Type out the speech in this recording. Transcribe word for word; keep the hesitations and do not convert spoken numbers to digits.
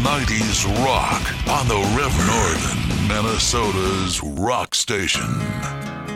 nineties rock on the Rev Northern, Minnesota's rock station.